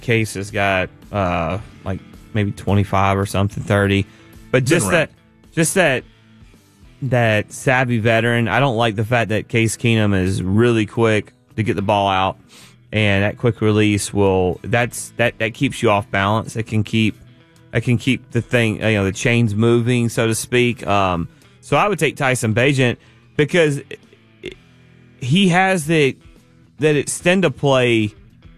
Case has got like maybe 25 or something, 30. But just that savvy veteran. I don't like the fact that Case Keenum is really quick to get the ball out, and that quick release that keeps you off balance. It can keep the thing, the chains moving, so to speak. So I would take Tyson Bagent because he has that extend play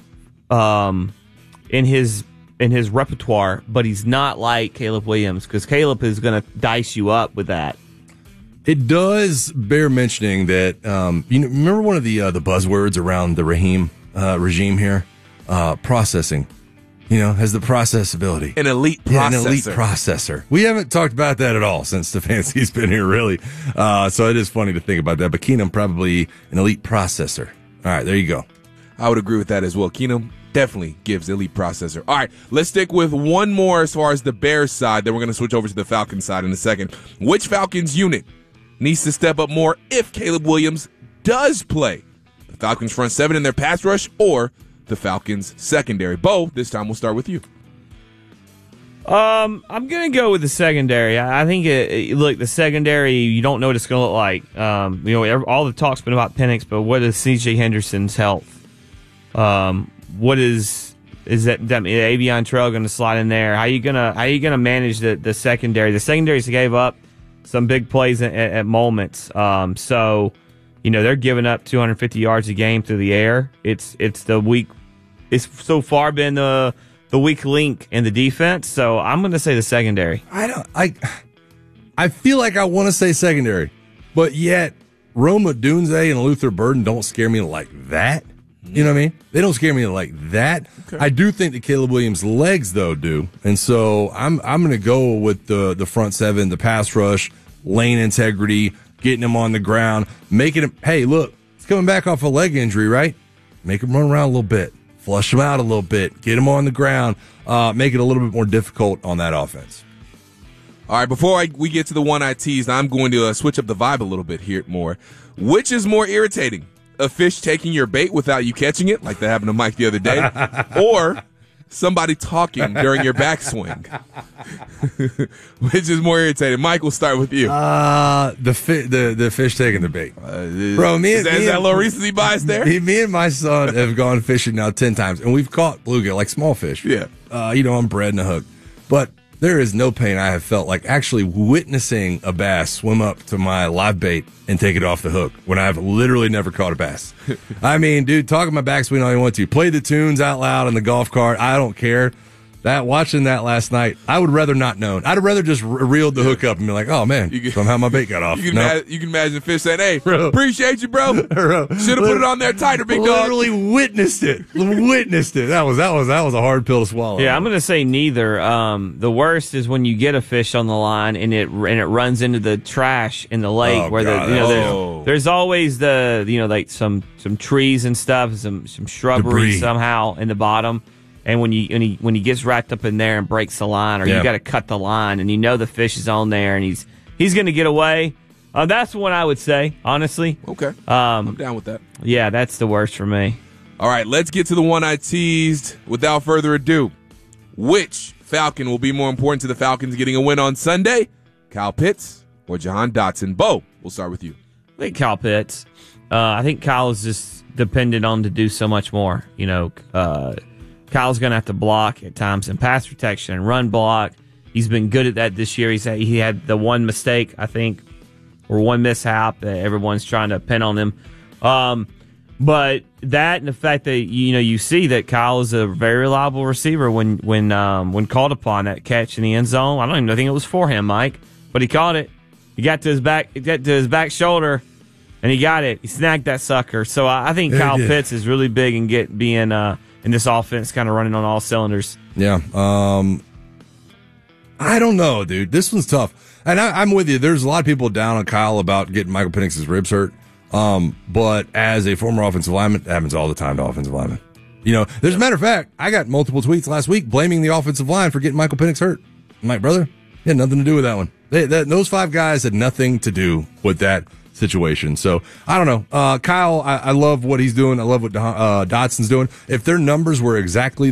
in his repertoire, but he's not like Caleb Williams, because Caleb is going to dice you up with that. It does bear mentioning that remember one of the buzzwords around the Raheem regime here, processing. Has the processability. An elite processor. Yeah, an elite processor. We haven't talked about that at all since Stefanski's been here, really. So it is funny to think about that. But Keenum, probably an elite processor. All right, there you go. I would agree with that as well. Keenum definitely gives elite processor. All right, let's stick with one more as far as the Bears side. Then we're going to switch over to the Falcons side in a second. Which Falcons unit needs to step up more if Caleb Williams does play? The Falcons front seven in their pass rush, or the Falcons secondary? Bo, this time we'll start with you. I'm going to go with the secondary. I think, look, the secondary, you don't know what it's going to look like. All the talk's been about Penix, but what is C.J. Henderson's health? What is that Avion Trail going to slide in there? How are you gonna manage the secondary? The secondaries gave up some big plays at moments. So they're giving up 250 yards a game through the air. It's so far been the weak link in the defense. So I'm going to say the secondary. I feel like I want to say secondary, but yet Rome Odunze and Luther Burden don't scare me like that. You know what I mean? They don't scare me like that. Okay. I do think that Caleb Williams' legs, though, do. And so I'm going to go with the front seven, the pass rush, lane integrity, getting him on the ground, making him, hey, look, he's coming back off a leg injury, right? Make him run around a little bit, flush him out a little bit, get him on the ground, make it a little bit more difficult on that offense. All right, before we get to the one I teased, I'm going to switch up the vibe a little bit here more. Which is more irritating? A fish taking your bait without you catching it, like that happened to Mike the other day, or somebody talking during your backswing? Which is more irritating? Mike, we'll start with you. The fish taking the bait. Bro, is that a little recency bias there? Me and my son have gone fishing now 10 times, and we've caught bluegill, like small fish. Yeah. On bread and a hook. But there is no pain I have felt like actually witnessing a bass swim up to my live bait and take it off the hook when I've literally never caught a bass. I mean, dude, talk my backswing all you want to. Play the tunes out loud in the golf cart. I don't care. Watching that last night, I would rather not known. I'd rather just reeled the hook up and be like, oh, man, somehow my bait got off. You can imagine fish saying, hey, bro, appreciate you, bro. Should have put it on there tighter, big dog. Literally witnessed it. That was a hard pill to swallow. Yeah, I'm going to say neither. The worst is when you get a fish on the line and it runs into the trash in the lake there's always like some trees and stuff, some shrubbery debris somehow in the bottom. And when he gets wrapped up in there and breaks the line, or you got to cut the line, and the fish is on there, and he's going to get away, that's what I would say, honestly. Okay, I'm down with that. Yeah, that's the worst for me. All right, let's get to the one I teased. Without further ado, which Falcon will be more important to the Falcons getting a win on Sunday? Kyle Pitts or Jahan Dotson? Bo, we'll start with you. I think Kyle Pitts. I think Kyle is just dependent on to do so much more. Kyle's going to have to block at times in pass protection and run block. He's been good at that this year. He had the one mistake, I think, or one mishap that everyone's trying to pin on him. But that and the fact that you see that Kyle is a very reliable receiver when called upon, that catch in the end zone. I don't even think it was for him, Mike, but he caught it. He got to his back shoulder, and he got it. He snagged that sucker. So I think Kyle Pitts is really big in being in this offense, kind of running on all cylinders. Yeah. I don't know, dude. This one's tough. And I'm with you. There's a lot of people down on Kyle about getting Michael Penix's ribs hurt. But as a former offensive lineman, it happens all the time to offensive linemen. There's a matter of fact, I got multiple tweets last week blaming the offensive line for getting Michael Penix hurt. I'm like, brother, he had nothing to do with that one. Those five guys had nothing to do with that situation. So I don't know. Kyle, I love what he's doing. I love what Dotson's doing. If their numbers were exactly